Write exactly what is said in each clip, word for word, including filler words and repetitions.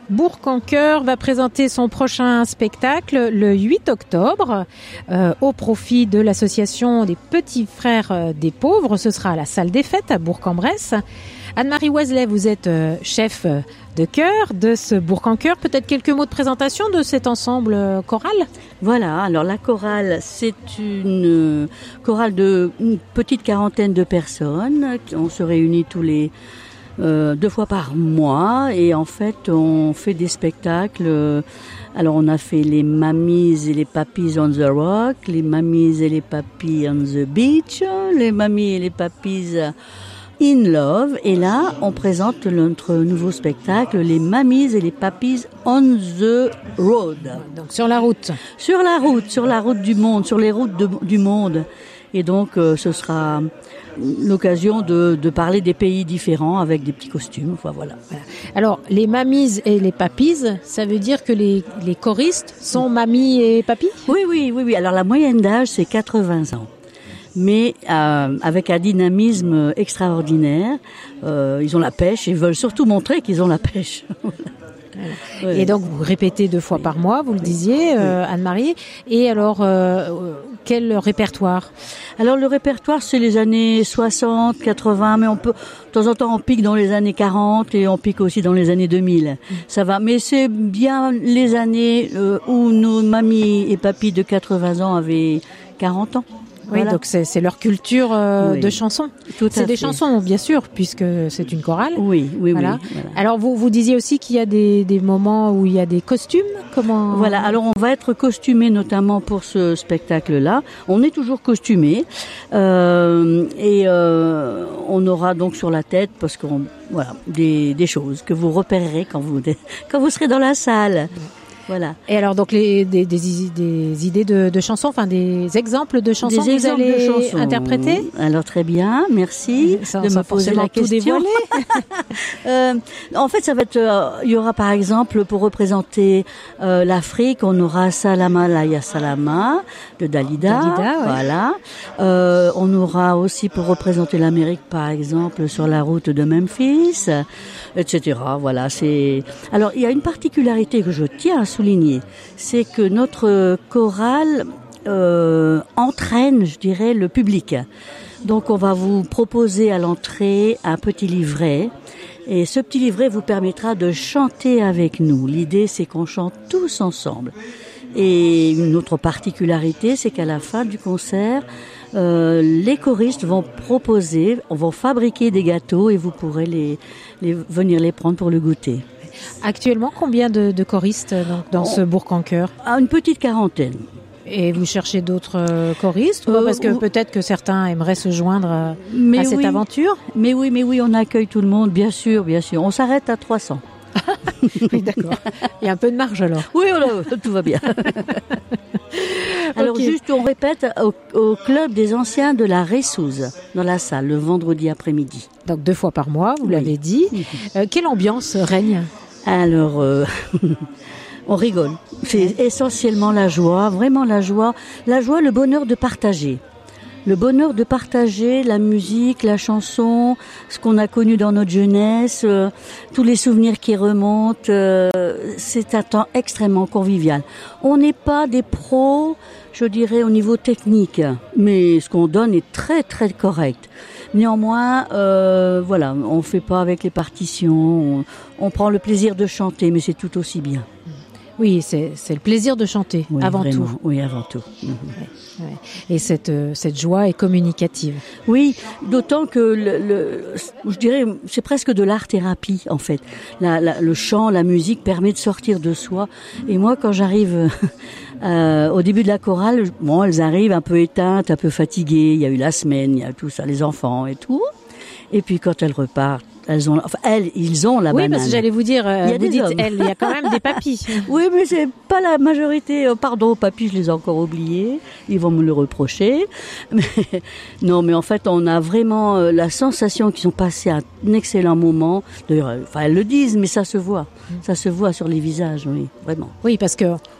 Bourg-en-Cœur va présenter son prochain spectacle le huit octobre euh, au profit de l'association des Petits Frères euh, des Pauvres. Ce sera à la salle des fêtes à Bourg-en-Bresse. Anne-Marie Oiselet, vous êtes euh, chef de chœur de ce Bourg-en-Cœur. Peut-être quelques mots de présentation de cet ensemble euh, choral ? Voilà, alors la chorale, c'est une chorale de une petite quarantaine de personnes. On se réunit tous les Euh, deux fois par mois et en fait on fait des spectacles. Alors on a fait les Mamies et les Papis on the Rock, les Mamies et les Papis on the Beach, les Mamies et les Papis in Love, et là on présente notre nouveau spectacle, les Mamies et les Papis on the Road. Donc sur la route. Sur la route, sur la route du monde, sur les routes de, du monde. Et donc euh, ce sera l'occasion de, de parler des pays différents avec des petits costumes. Enfin, voilà. Voilà. Alors, les mamies et les papis, ça veut dire que les, les choristes sont mamies et papis ? Oui, oui, oui, oui. Alors, la moyenne d'âge, c'est quatre-vingts ans. Mais euh, avec un dynamisme extraordinaire. Euh, ils ont la pêche et ils veulent surtout montrer qu'ils ont la pêche. Voilà. Et donc, vous répétez deux fois par mois, vous le disiez, euh, Anne-Marie. Et alors, euh, quel répertoire ? Alors, le répertoire, c'est les années soixante, quatre-vingts, mais on peut, de temps en temps, on pique dans les années quarante et on pique aussi dans les années deux mille. Mmh. Ça va. Mais c'est bien les années euh, où nos mamies et papis de quatre-vingts ans avaient quarante ans. Oui, voilà. Donc c'est, c'est leur culture euh, oui. de chansons. Tout à c'est des fait. chansons, bien sûr, puisque c'est une chorale. Oui, oui, voilà. oui. Voilà. Alors vous vous disiez aussi qu'il y a des, des moments où il y a des costumes. Comment ? Voilà. Alors on va être costumé notamment pour ce spectacle-là. On est toujours costumé euh, et euh, on aura donc sur la tête, parce qu'on voilà des, des choses que vous repérerez quand vous quand vous serez dans la salle. Voilà. Et alors donc les des, des, des idées de, de chansons, enfin des exemples de chansons des que vous allez de chansons. interpréter. Alors très bien, merci ça, de ça me poser la tout question. euh, en fait, ça va être, euh, il y aura par exemple pour représenter euh, l'Afrique, on aura Salama Laya Salama de Dalida. Dalida, ouais. Voilà. Euh, on aura aussi pour représenter l'Amérique, par exemple, sur la route de Memphis, et cetera. Voilà. C'est. Alors il y a une particularité que je tiens à souligner, c'est que notre chorale euh, entraîne, je dirais, le public. Donc on va vous proposer à l'entrée un petit livret, et ce petit livret vous permettra de chanter avec nous. L'idée, c'est qu'on chante tous ensemble. Et une autre particularité, c'est qu'à la fin du concert, euh, les choristes vont proposer, vont fabriquer des gâteaux et vous pourrez les, les venir les prendre pour le goûter. Actuellement, combien de, de choristes donc, dans ce Bourg-en-Cœur ? À une petite quarantaine. Et vous cherchez d'autres euh, choristes euh, Parce que ou... peut-être que certains aimeraient se joindre à, mais à cette oui. aventure. Mais oui, mais oui, on accueille tout le monde, bien sûr, bien sûr. On s'arrête à trois cents. Oui, d'accord. Il y a un peu de marge alors. Oui, voilà, tout va bien. Alors okay. Juste, on répète au, au club des anciens de la Ressouze, dans la salle, le vendredi après-midi. Donc deux fois par mois, vous oui. l'avez dit. Euh, quelle ambiance règne ? Alors, euh, on rigole. C'est essentiellement la joie, vraiment la joie, la joie, le bonheur de partager. Le bonheur de partager la musique, la chanson, ce qu'on a connu dans notre jeunesse, euh, tous les souvenirs qui remontent. Euh, c'est un temps extrêmement convivial. On n'est pas des pros, je dirais, au niveau technique, mais ce qu'on donne est très très correct. Néanmoins, euh, voilà, on fait pas avec les partitions, on, on prend le plaisir de chanter, mais c'est tout aussi bien. Oui, c'est, c'est le plaisir de chanter, oui, avant vraiment. tout. Oui, avant tout. Mmh. Ouais, ouais. Et cette, euh, cette joie est communicative. Oui, d'autant que le, le, je dirais, c'est presque de l'art-thérapie, en fait. La, la, le chant, la musique permet de sortir de soi. Et moi, quand j'arrive euh, au début de la chorale, bon, elles arrivent un peu éteintes, un peu fatiguées. Il y a eu la semaine, il y a tout ça, les enfants et tout. Et puis quand elles repartent, elles ont, enfin, elles, ils ont la oui, banane. Oui, parce que j'allais vous dire, euh, il y a vous des dites, hommes. elles, il y a quand même des papis. Oui, mais c'est pas la majorité. Pardon, papis, je les ai encore oubliés. Ils vont me le reprocher. Mais, non, mais en fait, on a vraiment la sensation qu'ils ont passé un excellent moment. D'ailleurs, enfin, elles le disent, mais ça se voit. Ça se voit sur les visages, oui, vraiment. Oui, parce que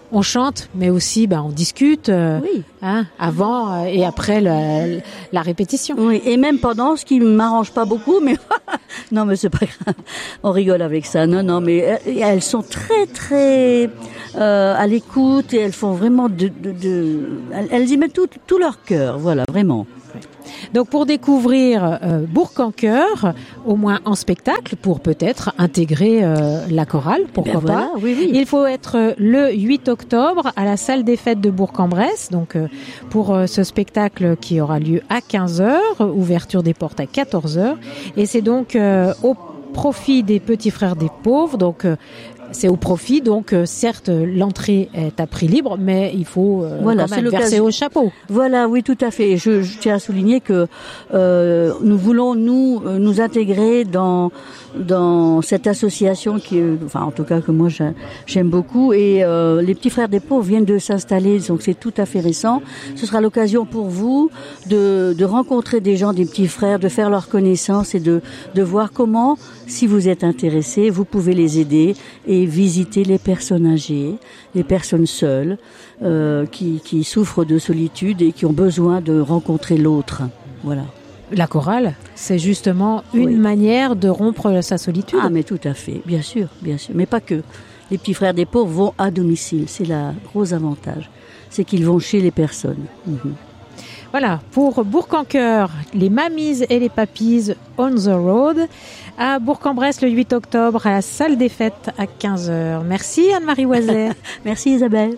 On chante, mais aussi ben, on discute euh, Oui. hein, avant euh, et après le, la répétition. Oui, et même pendant, ce qui m'arrange pas beaucoup, mais non, mais c'est pas grave. On rigole avec ça. Non, non, mais elles, elles sont très, très euh, à l'écoute et elles font vraiment de, de, de elles, elles y mettent tout, tout leur cœur. Voilà, vraiment. Donc pour découvrir euh, Bourg-en-Cœur, au moins en spectacle, pour peut-être intégrer euh, la chorale, pourquoi ben pas. voilà, oui, oui. Il faut être euh, le huit octobre à la salle des fêtes de Bourg-en-Bresse, donc euh, pour euh, ce spectacle qui aura lieu à quinze heures, ouverture des portes à quatorze heures, et c'est donc euh, au profit des petits frères des pauvres, donc euh, c'est au profit, donc euh, certes l'entrée est à prix libre, mais il faut euh, Voilà, quand même c'est verser au chapeau. Voilà, oui, tout à fait. Je, je tiens à souligner que euh, nous voulons nous euh, nous intégrer dans dans cette association qui, est, enfin en tout cas que moi j'aime beaucoup. Et euh, les petits frères des pauvres viennent de s'installer, donc c'est tout à fait récent. Ce sera l'occasion pour vous de de rencontrer des gens, des petits frères, de faire leur connaissance et de de voir comment, si vous êtes intéressé, vous pouvez les aider et visiter les personnes âgées, les personnes seules, euh, qui, qui souffrent de solitude et qui ont besoin de rencontrer l'autre. Voilà. La chorale, c'est justement une Oui. manière de rompre sa solitude. Ah, mais tout à fait, bien sûr, bien sûr. Mais pas que. Les petits frères des pauvres vont à domicile. C'est le gros avantage. C'est qu'ils vont chez les personnes. Mm-hmm. Voilà, pour Bourg-en-Cœur, les mamies et les papis on the road. À Bourg-en-Bresse le huit octobre à la salle des fêtes à quinze heures. Merci Anne-Marie Oiset. Merci Isabelle.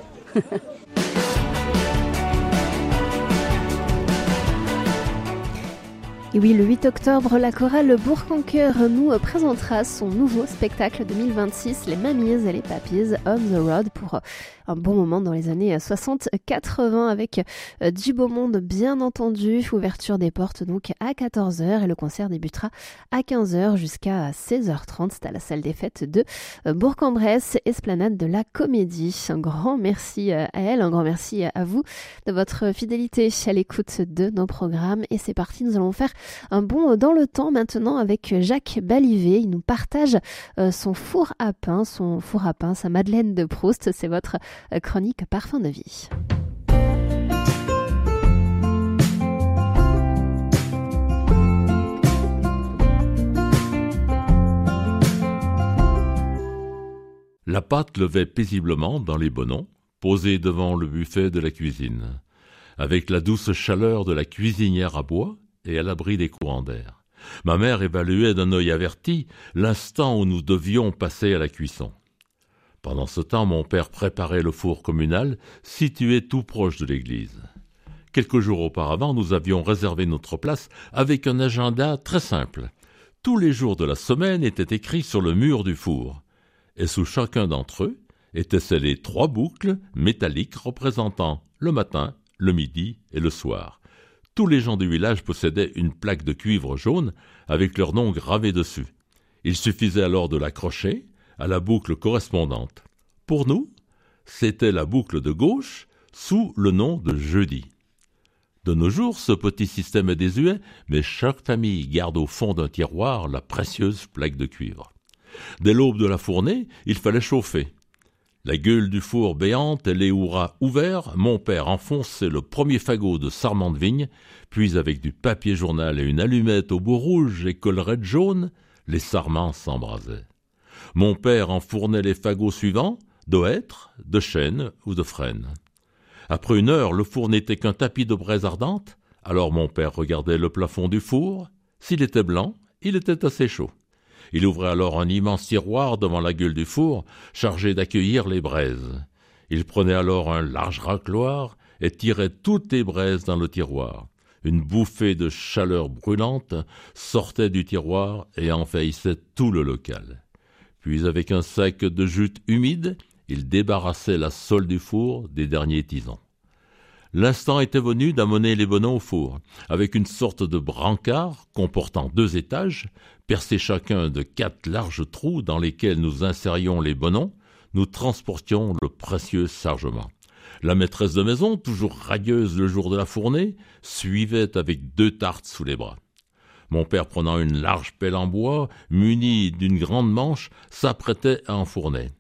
Et oui, le huit octobre, la chorale Bourg-en-Cœur nous présentera son nouveau spectacle deux mille vingt-six, les mamies et les papis on the road, pour un bon moment dans les années soixante quatre-vingts avec du beau monde bien entendu. Ouverture des portes donc à quatorze heures et le concert débutera à quinze heures jusqu'à seize heures trente. C'est à la salle des fêtes de Bourg-en-Bresse, esplanade de la Comédie. Un grand merci à elle, un grand merci à vous de votre fidélité à l'écoute de nos programmes. Et c'est parti, nous allons faire un bond dans le temps maintenant avec Jacques Balivet. Il nous partage son four à pain, son four à pain, sa Madeleine de Proust. C'est votre chronique Parfum de vie. La pâte levait paisiblement dans les bonnets, posée devant le buffet de la cuisine, avec la douce chaleur de la cuisinière à bois et à l'abri des courants d'air. Ma mère évaluait d'un œil averti l'instant où nous devions passer à la cuisson. Pendant ce temps, mon père préparait le four communal, situé tout proche de l'église. Quelques jours auparavant, nous avions réservé notre place avec un agenda très simple. Tous les jours de la semaine étaient écrits sur le mur du four, et sous chacun d'entre eux étaient scellées trois boucles métalliques représentant le matin, le midi et le soir. Tous les gens du village possédaient une plaque de cuivre jaune avec leur nom gravé dessus. Il suffisait alors de l'accrocher à la boucle correspondante. Pour nous, c'était la boucle de gauche sous le nom de jeudi. De nos jours, ce petit système est désuet, mais chaque famille garde au fond d'un tiroir la précieuse plaque de cuivre. Dès l'aube de la fournée, il fallait chauffer. La gueule du four béante et les houras ouverts, mon père enfonçait le premier fagot de sarment de vigne, puis avec du papier journal et une allumette au bout rouge et collerette jaune, les sarments s'embrasaient. Mon père enfournait les fagots suivants, de hêtre, de chêne ou de frêne. Après une heure, le four n'était qu'un tapis de braise ardente, alors mon père regardait le plafond du four. S'il était blanc, il était assez chaud. Il ouvrait alors un immense tiroir devant la gueule du four, chargé d'accueillir les braises. Il prenait alors un large racloir et tirait toutes les braises dans le tiroir. Une bouffée de chaleur brûlante sortait du tiroir et envahissait tout le local. Puis avec un sac de jute humide, il débarrassait la sole du four des derniers tisons. L'instant était venu d'amener les bonnets au four, avec une sorte de brancard comportant deux étages, percés chacun de quatre larges trous dans lesquels nous insérions les bonnets, nous transportions le précieux chargement. La maîtresse de maison, toujours radieuse le jour de la fournée, suivait avec deux tartes sous les bras. Mon père, prenant une large pelle en bois, munie d'une grande manche, s'apprêtait à enfourner.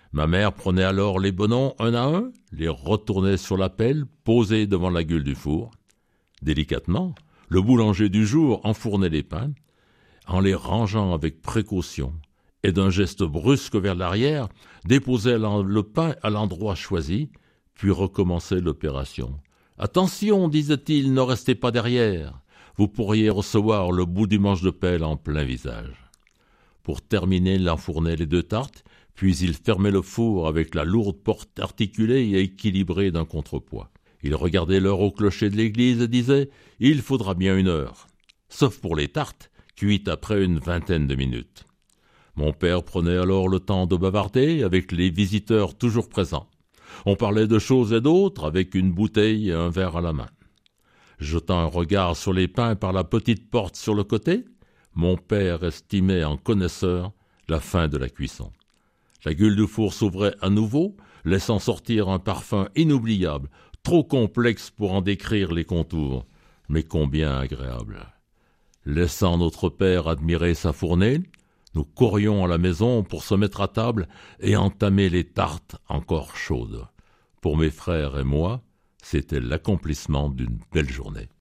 Ma mère prenait alors les bonons un à un, les retournait sur la pelle, posés devant la gueule du four. Délicatement, le boulanger du jour enfournait les pains, en les rangeant avec précaution, et d'un geste brusque vers l'arrière, déposait le pain à l'endroit choisi, puis recommençait l'opération. « Attention, disait-il, ne restez pas derrière. Vous pourriez recevoir le bout du manche de pelle en plein visage. » Pour terminer, il enfournait les deux tartes, puis il fermait le four avec la lourde porte articulée et équilibrée d'un contrepoids. Il regardait l'heure au clocher de l'église et disait « Il faudra bien une heure. » Sauf pour les tartes, cuites après une vingtaine de minutes. Mon père prenait alors le temps de bavarder avec les visiteurs toujours présents. On parlait de choses et d'autres avec une bouteille et un verre à la main. Jetant un regard sur les pains par la petite porte sur le côté, mon père estimait en connaisseur la fin de la cuisson. La gueule du four s'ouvrait à nouveau, laissant sortir un parfum inoubliable, trop complexe pour en décrire les contours, mais combien agréable. Laissant notre père admirer sa fournée, nous courions à la maison pour se mettre à table et entamer les tartes encore chaudes. Pour mes frères et moi, c'était l'accomplissement d'une belle journée.